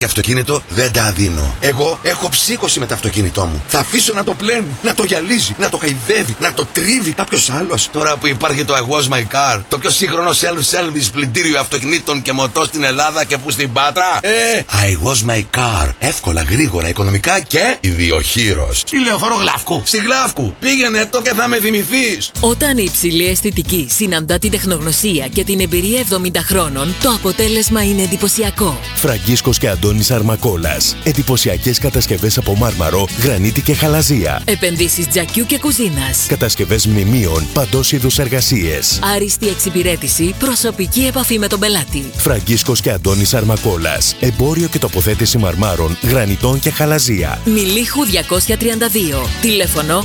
Και αυτοκίνητο δεν τα δίνω. Εγώ έχω ψύχωση με το αυτοκίνητό μου. Θα αφήσω να το πλένει, να το γυαλίζει, να το χαϊδεύει, να το τρίβει κάποιος άλλος. Τώρα που υπάρχει το I Was My Car, το πιο σύγχρονο self-service πλυντήριο αυτοκινήτων και μοτό στην Ελλάδα και που στην Πάτρα. I Was My Car. Εύκολα, γρήγορα, οικονομικά και ιδιοχείρος. Στη Λεωφόρο Γλαύκου. Στη Γλαύκου. Πήγαινε το και θα με θυμηθείς. Όταν η υψηλή αισθητική συναντά την τεχνογνωσία και την εμπειρία 70 χρόνων, το αποτέλεσμα είναι εντυπωσιακό. Φραγκίσκος και Αντώνης Αρμακόλας. Εντυπωσιακές κατασκευές από μάρμαρο, γρανίτη και χαλαζία. Επενδύσεις τζακιού και κουζίνας. Κατασκευές μνημείων, παντός είδους εργασίες. Άριστη εξυπηρέτηση, προσωπική επαφή με τον πελάτη. Φραγκίσκος και Αντώνης Αρμακόλας. Εμπόριο και τοποθέτηση μαρμάρων, γρανιτών και χαλαζία. Μιλίχου 232. Τηλέφωνο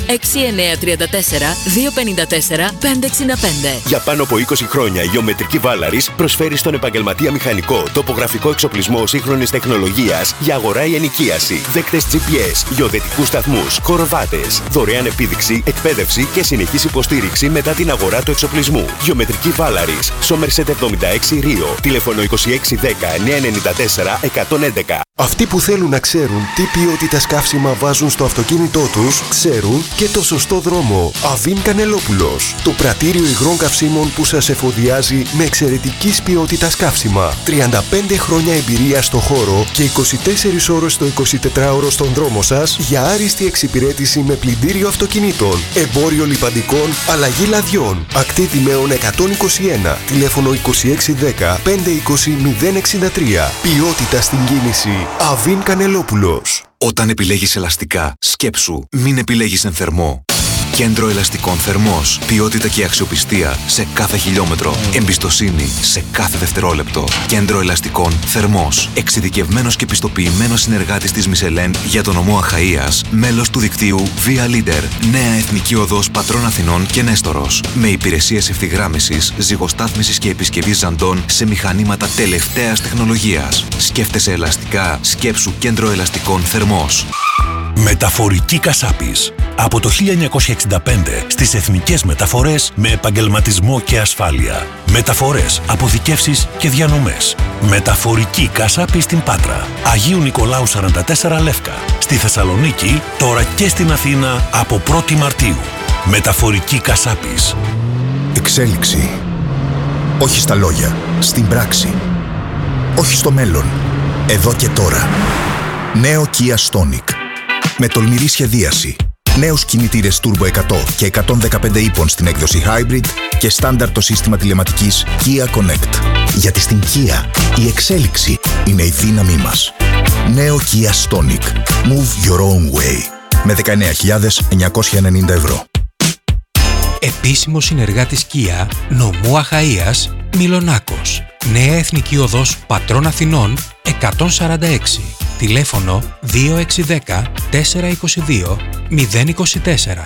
6934 254 565. Για πάνω από 20 χρόνια η Γεωμετρική Βάλαρης προσφέρει στον επαγγελματία μηχανικό τοπογραφικό εξοπλισμό σύγχρονης τεχνολογίας για αγορά ή ενοικίαση, δέκτες GPS, γεωδετικούς σταθμούς, κορβάτες, δωρεάν επίδειξη, εκπαίδευση και συνεχής υποστήριξη μετά την αγορά του εξοπλισμού. Γεωμετρική Βάλαρης, Σόμερσετ 76 Ρίο, τηλέφωνο 2610 994 111. Αυτοί που θέλουν να ξέρουν τι ποιότητα καύσιμα βάζουν στο αυτοκίνητό τους, ξέρουν και το σωστό δρόμο. Αβίν Κανελόπουλος, το πρατήριο υγρών καυσίμων που σας εφοδιάζει με εξαιρετικής ποιότητας καύσιμα. 35 χρόνια εμπειρία στο χώρο και 24 ώρες το 24ωρο στον δρόμο σας για άριστη εξυπηρέτηση με πλυντήριο αυτοκινήτων, εμπόριο λιπαντικών, αλλαγή λαδιών. Ακτή Δημαίων 121, τηλέφωνο 2610 520 063. Ποιότητα στην κίνηση. Αβίν Κανελόπουλος. Όταν επιλέγεις ελαστικά, σκέψου, μην επιλέγεις εν θερμό. Κέντρο Ελαστικών Θερμός. Ποιότητα και αξιοπιστία σε κάθε χιλιόμετρο. Εμπιστοσύνη σε κάθε δευτερόλεπτο. Κέντρο Ελαστικών Θερμός. Εξειδικευμένος και πιστοποιημένος συνεργάτης της Μισελέν για τον νομό Αχαΐας. Μέλος του δικτύου Via Leader. Νέα Εθνική Οδός Πατρών Αθηνών και Νέστορος. Με υπηρεσίες ευθυγράμμισης, ζυγοστάθμισης και επισκευής ζαντών σε μηχανήματα τελευταίας τεχνολογίας. Σκέφτεσαι ελαστικά, σκέψου Κέντρο Ελαστικών Θερμός. Μεταφορική Κασάπης. Από το 1965 στις εθνικές μεταφορές με επαγγελματισμό και ασφάλεια. Μεταφορές, αποθηκεύσεις και διανομές. Μεταφορική Κασάπη στην Πάτρα. Αγίου Νικολάου 44 Λεύκα. Στη Θεσσαλονίκη, τώρα και στην Αθήνα από 1η Μαρτίου. Μεταφορική Κασάπης. Εξέλιξη. Όχι στα λόγια, στην πράξη. Όχι στο μέλλον, εδώ και τώρα. Νέο Kia Stonic. Με τολμηρή σχεδίαση. Νέους κινητήρες Turbo 100 και 115 ύπων στην έκδοση Hybrid και στάνταρ το σύστημα τηλεματικής Kia Connect. Γιατί στην Kia η εξέλιξη είναι η δύναμή μας. Νέο Kia Stonic. Move your own way. Με 19.990 ευρώ. Επίσημος συνεργάτης Kia, νομού Αχαΐας, Μιλονάκος. Νέα Εθνική Οδός Πατρών Αθηνών 146. Τηλέφωνο 2610 422 024.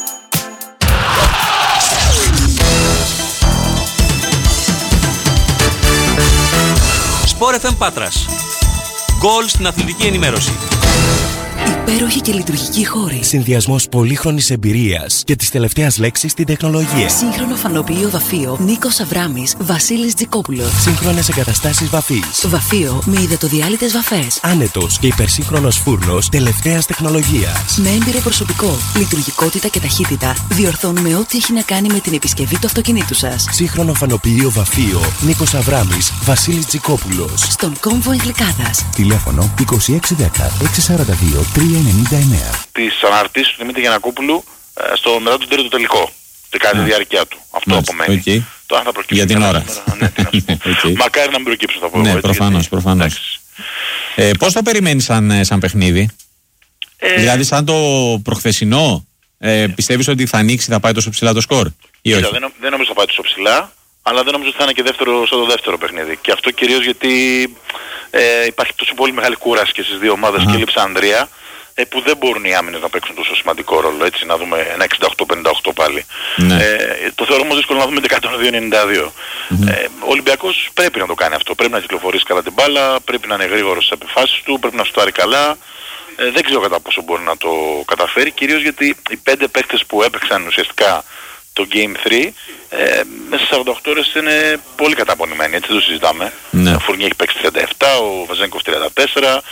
Sport FM Πάτρας. Γκολ στην αθλητική ενημέρωση. Υπέροχοι και λειτουργικοί χώροι. Συνδυασμός πολύχρονης εμπειρίας και της τελευταίας λέξης στην τεχνολογία. Σύγχρονο φανοποιείο βαφείο Νίκος Αβράμης, Βασίλης Τζικόπουλος. Σύγχρονες εγκαταστάσεις βαφής. Βαφείο με υδατοδιάλυτες βαφές. Άνετος και υπερσύγχρονος φούρνος τελευταίας τεχνολογίας. Με έμπειρο προσωπικό, λειτουργικότητα και ταχύτητα, διορθώνουμε ό,τι έχει να κάνει με την επισκευή του αυτοκινήτου σας. Σύγχρονο φανοποιείο βαφείο Νίκος Αβράμης, Βασίλης Τζικόπουλος. Στον κόμβο Εγγλικάδας. Τηλέφωνο 2610 642 399. Τις αναρτήσεις του Δημήτρη Γιαννακόπουλου μετά τον τρίτο τελικό. Και κάνει τη διάρκεια του. Αυτό απομένει. Okay. Το αν θα προκύψει. Για την ώρα. Okay. Μακάρι να μην προκύψει, θα πω. Ναι, έτσι, προφανώς. Πώς το περιμένεις σαν παιχνίδι? Δηλαδή σαν το προχθεσινό, πιστεύεις ότι θα ανοίξει, θα πάει τόσο ψηλά το σκορ ή όχι? Δεν νομίζω θα πάει τόσο ψηλά, αλλά δεν νομίζω ότι θα είναι και σαν το δεύτερο παιχνίδι. Και αυτό κυρίως γιατί υπάρχει τόσο πολύ μεγάλη κούραση και στις δύο ομάδες και λειψανδρία, που δεν μπορούν οι άμυνες να παίξουν τόσο σημαντικό ρόλο, έτσι, να δούμε ένα 68-58 πάλι. Ναι. Το θεωρώ όμως δύσκολο να δούμε 102-92. Ο Ολυμπιακός πρέπει να το κάνει αυτό, πρέπει να κυκλοφορήσει καλά την μπάλα, πρέπει να είναι γρήγορος στις επιφάσεις του, πρέπει να σουτάρει καλά. Δεν ξέρω κατά πόσο μπορεί να το καταφέρει, κυρίως γιατί οι 5 παίκτες που έπαιξαν ουσιαστικά το Game 3, μέσα σε 48 ώρες είναι πολύ καταπονημένοι, έτσι το συζητάμε. Ο Φουρνιέ έχει παίξει 37, ο Βαζένκοφ 34,